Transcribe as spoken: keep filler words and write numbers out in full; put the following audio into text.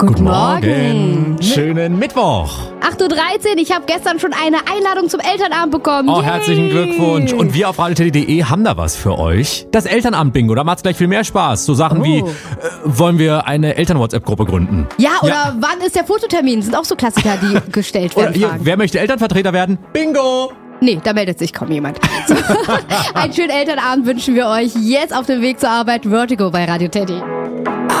Guten Morgen. Schönen Mittwoch. acht Uhr dreizehn, ich habe gestern schon eine Einladung zum Elternabend bekommen. Oh, Yay. herzlichen Glückwunsch. Und wir auf radio teddy punkt de haben da was für euch. Das Elternabend-Bingo, da macht's gleich viel mehr Spaß. So Sachen Oh. wie, äh, wollen wir eine Eltern-WhatsApp-Gruppe gründen? Ja, oder Ja. wann ist der Fototermin? Sind auch so Klassiker, die gestellt werden. Oder hier, Fragen. wer möchte Elternvertreter werden? Bingo! Nee, da meldet sich kaum jemand. So. Einen schönen Elternabend wünschen wir euch. Jetzt auf dem Weg zur Arbeit, Vertigo bei Radio Teddy.